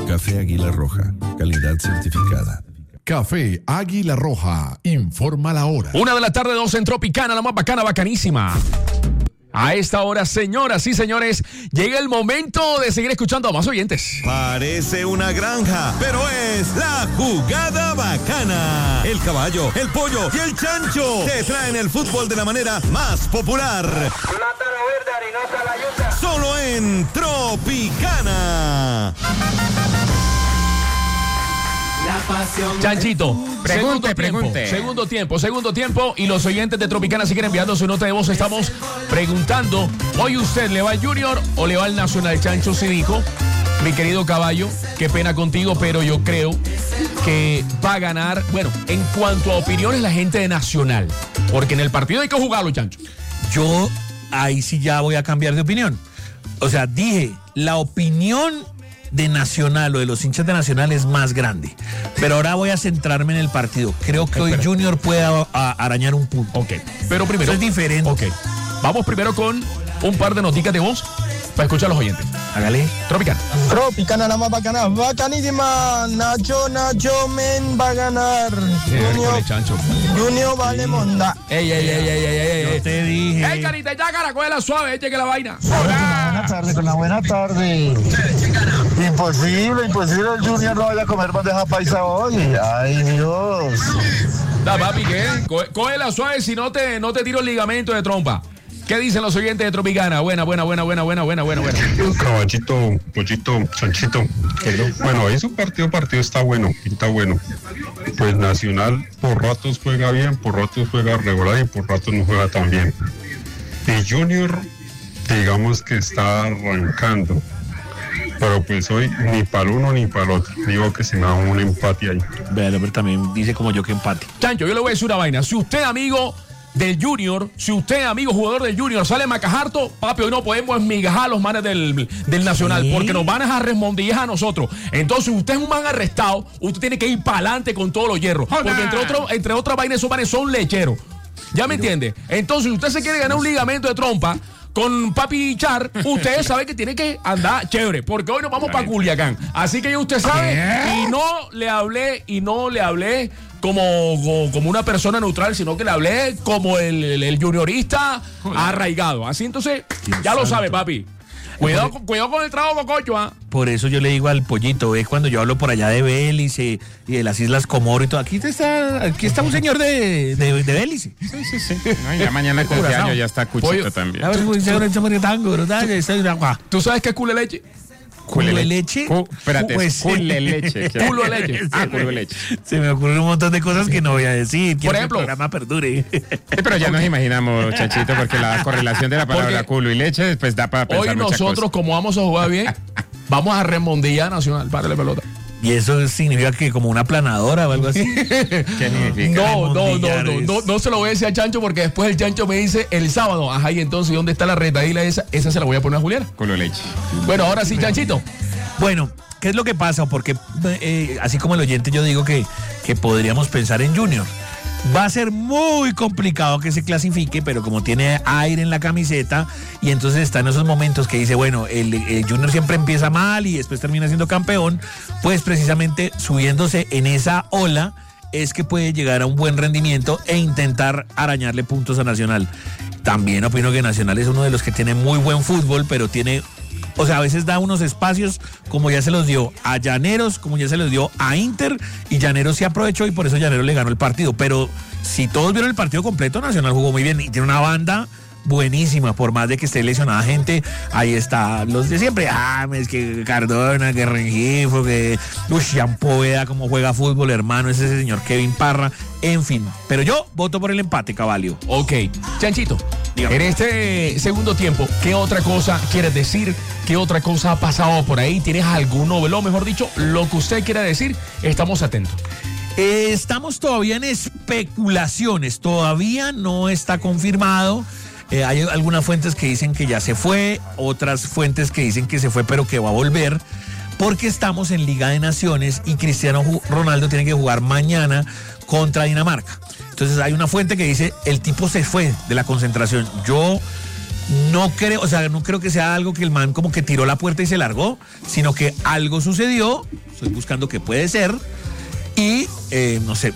Café Águila Roja, calidad certificada. Café Águila Roja, informa la hora. 1:02 en Tropicana, la más bacana, bacanísima. A esta hora, señoras y señores, llega el momento de seguir escuchando a más oyentes. Parece una granja, pero es la jugada bacana. El caballo, el pollo y el chancho te traen el fútbol de la manera más popular. Solo en Tropicana. Chanchito, pregunte. Segundo tiempo, y los oyentes de Tropicana siguen enviando su nota de voz. Estamos preguntando, ¿hoy usted le va al Junior o le va al Nacional? Chancho sí dijo, mi querido caballo, qué pena contigo, pero yo creo que va a ganar, bueno, en cuanto a opiniones, la gente de Nacional, porque en el partido hay que jugarlo, Chancho. Yo ahí sí ya voy a cambiar de opinión. O sea, dije, la opinión de Nacional o de los hinchas de Nacional es más grande, pero ahora voy a centrarme en el partido. Creo que hoy Junior puede arañar un punto. Ok, pero primero eso es diferente. Ok, vamos primero con un par de noticas de voz para escuchar a los oyentes. Hágale. Tropicana, la más bacana, bacanísima. Nacho, men va a ganar. Junior vale monda. Ey. Yo te dije. Ey, carita, ya caracuela suave, eche que la vaina. Con la buena tarde. Imposible el Junior no vaya a comer bandeja paisa hoy. Ay, Dios. Da, papi, ¿qué? Cógela suave si no te tiro el ligamento de trompa. ¿Qué dicen los oyentes de Tropicana? Buena. Caballito, pollito, chanchito. Bueno, hoy su partido está bueno, pinta bueno. Pues Nacional por ratos juega bien, por ratos juega regular y por ratos no juega tan bien. Y Junior, digamos que está arrancando. Pero pues hoy ni para el uno ni para el otro. Digo que se me da un empate ahí. Pero también dice como yo que empate. Chancho, yo le voy a decir una vaina. Si usted, amigo del Junior, si usted, amigo jugador del Junior, sale macajarto, papi, hoy no podemos esmigajar a los manes del Nacional, porque nos van a respondillas a nosotros. Entonces, usted es un man arrestado, usted tiene que ir para adelante con todos los hierros, porque entre otras vainas, esos manes son lecheros. ¿Ya me entiende? Entonces, si usted se quiere ganar un ligamento de trompa con Papi Char, usted sabe que tiene que andar chévere, porque hoy nos vamos para Culiacán. Así que ya usted sabe, y no le hablé como una persona neutral, sino que le hablé como el juniorista arraigado. Así entonces, ya lo sabe, papi. Cuidado con el trago cococho, ¿ah? Por eso yo le digo al pollito, es cuando yo hablo por allá de Bélice y de las Islas Comoro y todo. Aquí está un señor de Bélice. Sí. No, ya mañana el cumpleaños ya está Cuchito también. A ver, ¿Tú sabes qué es culo de leche? ¿Culo de leche? Espérate, pues, culo de leche. Culo de leche. Culo de leche. Se me ocurren un montón de cosas que no voy a decir. Por ejemplo, el programa perdure. Pero ya nos imaginamos, Chanchito, porque la correlación de la palabra culo y leche después da para pensar hoy nosotros, como vamos a jugar bien, vamos a remondillar Nacional, para la pelota. ¿Y eso significa que como una planadora o algo así? ¿Qué significa? No se lo voy a decir a Chancho, porque después el Chancho me dice el sábado, ajá, y entonces ¿dónde está la retahíla esa? Esa se la voy a poner a Juliana. Culo de leche. Bueno, ahora sí, Chanchito. Bueno, ¿qué es lo que pasa? Porque así como el oyente yo digo que podríamos pensar en Junior. Va a ser muy complicado que se clasifique, pero como tiene aire en la camiseta y entonces está en esos momentos que dice, bueno, el Junior siempre empieza mal y después termina siendo campeón, pues precisamente subiéndose en esa ola es que puede llegar a un buen rendimiento e intentar arañarle puntos a Nacional. También opino que Nacional es uno de los que tiene muy buen fútbol, pero tiene... O sea, a veces da unos espacios como ya se los dio a Llaneros, como ya se los dio a Inter, y Llaneros se aprovechó y por eso Llaneros le ganó el partido. Pero si todos vieron el partido completo, Nacional jugó muy bien y tiene una banda buenísima, por más de que esté lesionada gente. Ahí está los de siempre, es que Cardona, que Rengifo, que Champoeda, como juega fútbol, hermano, ese señor Kevin Parra, en fin. Pero yo voto por el empate, caballo. Ok, Chanchito, dígame. En este segundo tiempo, ¿qué otra cosa quieres decir? ¿Qué otra cosa ha pasado por ahí? ¿Tienes algún noveló? Mejor dicho, lo que usted quiera decir, estamos atentos. Estamos todavía en especulaciones, todavía no está confirmado. Hay algunas fuentes que dicen que ya se fue, otras fuentes que dicen que se fue pero que va a volver, porque estamos en Liga de Naciones y Cristiano Ronaldo tiene que jugar mañana contra Dinamarca. Entonces hay una fuente que dice el tipo se fue de la concentración. Yo no creo que sea algo que el man como que tiró la puerta y se largó, sino que algo sucedió, estoy buscando qué puede ser, y no sé,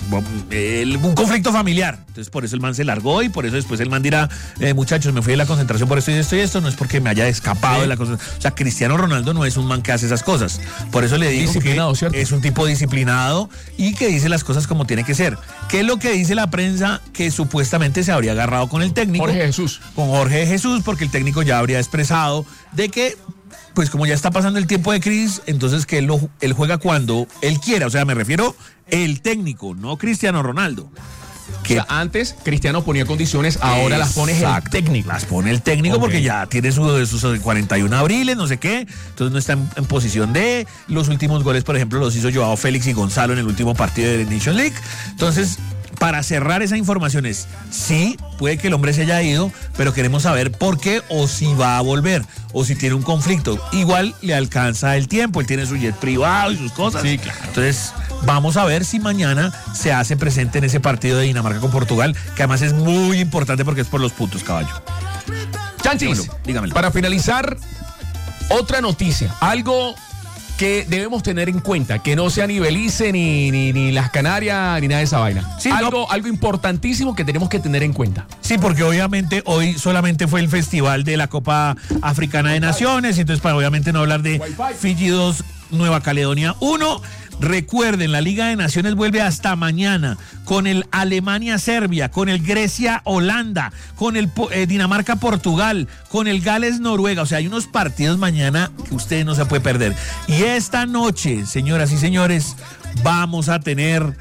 un conflicto familiar. Entonces por eso el man se largó y por eso después el man dirá, muchachos, me fui de la concentración por esto y esto y esto, no es porque me haya escapado de la concentración. O sea, Cristiano Ronaldo no es un man que hace esas cosas. Por eso le digo que ¿cierto? Es un tipo disciplinado y que dice las cosas como tiene que ser. ¿Qué es lo que dice la prensa? Que supuestamente se habría agarrado con el técnico. Jorge Jesús. Con Jorge Jesús, porque el técnico ya habría expresado de que, pues como ya está pasando el tiempo de crisis, entonces que él juega cuando él quiera. O sea, me refiero el técnico, no Cristiano Ronaldo. Que o sea, antes Cristiano ponía condiciones, ahora las pone el técnico. Las pone el técnico porque ya tiene sus 41 abriles, no sé qué. Entonces no está en posición de. Los últimos goles, por ejemplo, los hizo Joao Félix y Gonzalo en el último partido de la Nation League. Entonces, para cerrar esa información es, sí, puede que el hombre se haya ido, pero queremos saber por qué o si va a volver o si tiene un conflicto. Igual le alcanza el tiempo, él tiene su jet privado y sus cosas. Sí, claro. Entonces, vamos a ver si mañana se hace presente en ese partido de Dinamarca con Portugal, que además es muy importante porque es por los puntos, caballo. Chanchis, dígamelo. Para finalizar, otra noticia, algo que debemos tener en cuenta, que no sea ni Belice, ni las Canarias, ni nada de esa vaina. Sí, algo importantísimo que tenemos que tener en cuenta. Sí, porque obviamente hoy solamente fue el festival de la Copa Africana de Naciones, entonces para obviamente no hablar de Fiji 2, Nueva Caledonia 1. Recuerden, la Liga de Naciones vuelve hasta mañana con el Alemania-Serbia, con el Grecia-Holanda, con el Dinamarca-Portugal, con el Gales-Noruega. O sea, hay unos partidos mañana que usted no se puede perder. Y esta noche, señoras y señores, vamos a tener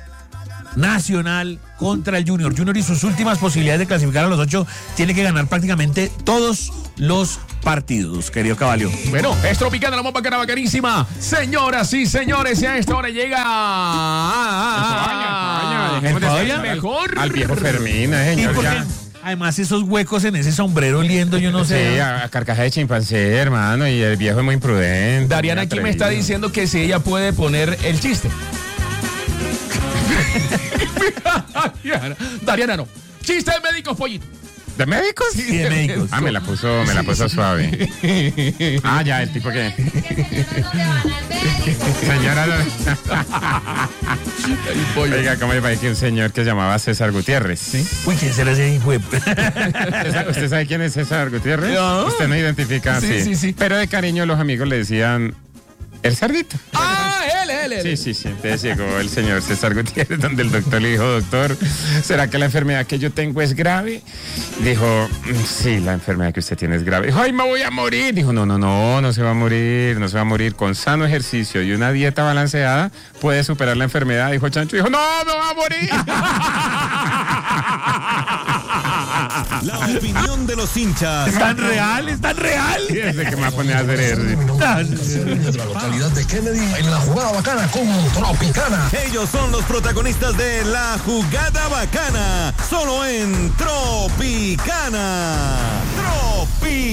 Nacional contra el Junior. Junior y sus últimas posibilidades de clasificar a los 8 tiene que ganar prácticamente todos los partidos, querido Caballo. Bueno, es Tropicana, la bomba bacanísima. Señoras y señores, y a esta hora llega el mejor al viejo Fermín, señor. Sí, además esos huecos en ese sombrero oliendo, yo no sé. Sí, a carcaja de chimpancé, hermano, y el viejo es muy imprudente. Dariana aquí me está diciendo que si ella puede poner el chiste. Dariana no. Chiste de médicos, pollito. ¿De médicos? Sí, de médicos. Ah, me la puso suave. Ah, ya, el tipo que. Señora. Oiga, ¿cómo le parece que un señor que se llamaba César Gutiérrez? ¿Sí? Uy, ¿quién será ese hijo? ¿Usted sabe quién es César Gutiérrez? No. Usted no identifica así. Sí. Pero de cariño los amigos le decían el cerdito. Ah, él. Sí. Entonces llegó el señor César Gutiérrez, donde el doctor le dijo, doctor, ¿será que la enfermedad que yo tengo es grave? Dijo, sí, la enfermedad que usted tiene es grave. Dijo, ¡ay, me voy a morir! Dijo, no se va a morir. Con sano ejercicio y una dieta balanceada puede superar la enfermedad. Dijo Chancho, dijo, ¡no, me va a morir! La opinión de los hinchas. ¿Están real? Sí, ese que me va a poner a hacer ejercicio. De la localidad de Kennedy en la jugada bacana con Tropicana. Ellos son los protagonistas de La Jugada Bacana, solo en Tropicana.